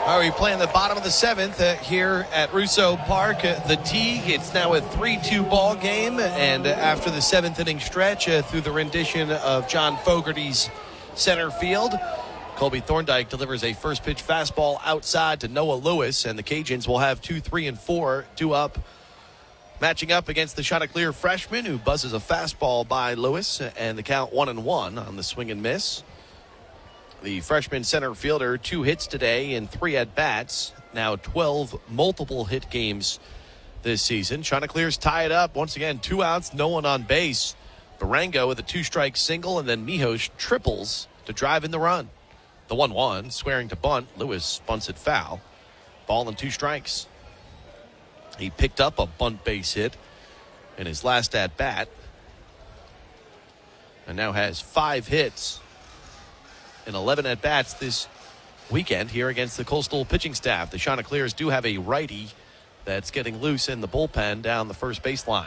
All right, we play in the bottom of the seventh here at Russo Park. The Teague, it's now a 3-2 ball game, and after the seventh inning stretch through the rendition of John Fogerty's center field, Colby Thorndike delivers a first pitch fastball outside to Noah Lewis, and the Cajuns will have 2, 3, and 4 due up, matching up against the Chanticleer freshman who buzzes a fastball by Lewis, and the count 1-1 on the swing and miss. The freshman center fielder, 2 hits today and 3 at-bats. Now 12 multiple hit games this season. Chanticleer's tie it up. Once again, 2 outs, no one on base. Barango with a 2-strike single, and then Mijos triples to drive in the run. The 1-1, swearing to bunt. Lewis bunts it foul. Ball and 2 strikes. He picked up a bunt base hit in his last at-bat, and now has 5 hits and 11 at-bats this weekend here against the Coastal pitching staff. The Chanticleers do have a righty that's getting loose in the bullpen down the first baseline.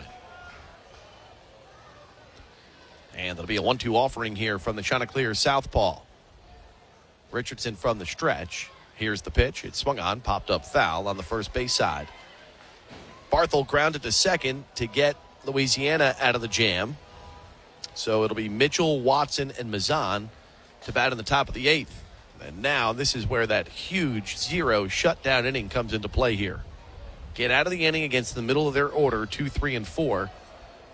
And there'll be a 1-2 offering here from the Chanticleer southpaw. Richardson from the stretch. Here's the pitch. It swung on, popped up foul on the first base side. Barthel grounded to second to get Louisiana out of the jam. So it'll be Mitchell, Watson, and Mazan to bat in the top of the 8th. And now this is where that huge 0 shutdown inning comes into play here. Get out of the inning against the middle of their order, 2, 3, and 4.